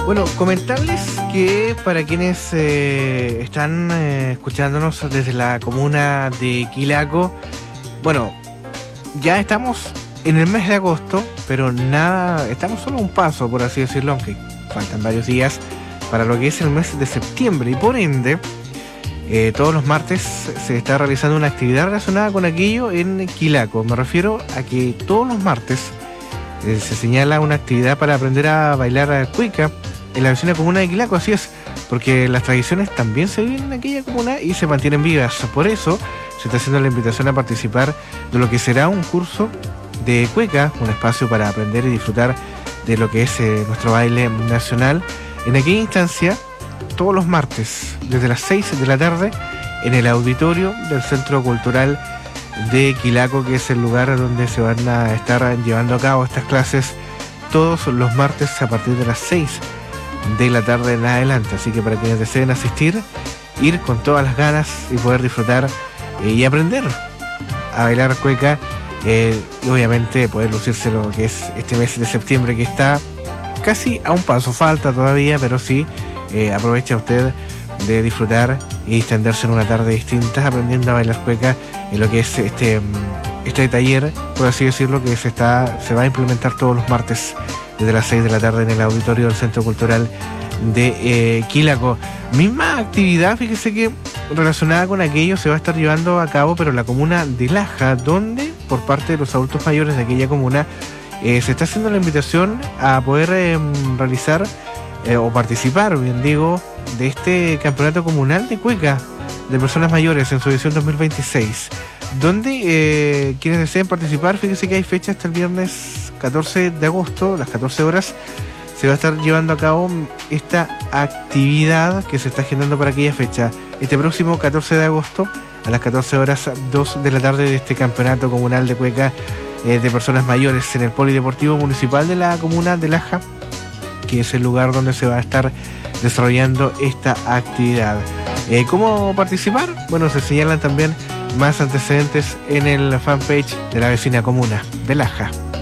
Bueno, comentarles que para quienes están escuchándonos desde la comuna de Quilaco, bueno, ya estamos en el mes de agosto, pero nada, estamos solo a un paso, por así decirlo, aunque faltan varios días para lo que es el mes de septiembre y por ende, todos los martes se está realizando una actividad relacionada con aquello en Quilaco. Me refiero a que todos los martes se señala una actividad para aprender a bailar cueca en la vecina comuna de Quilaco, así es, porque las tradiciones también se viven en aquella comuna y se mantienen vivas. Por eso se está haciendo la invitación a participar de lo que será un curso de cueca, un espacio para aprender y disfrutar de lo que es nuestro baile nacional. En aquella instancia, todos los martes, desde las 6 de la tarde, en el auditorio del Centro Cultural de Quilaco, que es el lugar donde se van a estar llevando a cabo estas clases todos los martes a partir de las 6 de la tarde en adelante. Así que para quienes deseen asistir, ir con todas las ganas y poder disfrutar y aprender a bailar cueca y obviamente poder lucirse lo que es este mes de septiembre, que está casi a un paso, falta todavía, pero sí aprovecha usted de disfrutar y extenderse en una tarde distinta aprendiendo a bailar cueca en lo que es este taller, por así decirlo, que se va a implementar todos los martes desde las 6 de la tarde en el auditorio del Centro Cultural de Quilaco. Misma actividad, fíjese que relacionada con aquello se va a estar llevando a cabo, pero en la comuna de Laja, donde por parte de los adultos mayores de aquella comuna se está haciendo la invitación a poder realizar o participar, bien digo, de este campeonato comunal de cueca de personas mayores en su edición 2026, donde quienes deseen participar, fíjense que hay fecha hasta el viernes 14 de agosto, a las 14 horas, se va a estar llevando a cabo esta actividad que se está agendando para aquella fecha. Este próximo 14 de agosto, a las 14 horas 2 de la tarde, de este campeonato comunal de cueca de personas mayores en el Polideportivo Municipal de la comuna de Laja, que es el lugar donde se va a estar desarrollando esta actividad. ¿Cómo participar? Bueno, se señalan también más antecedentes en el fanpage de la vecina comuna de Laja.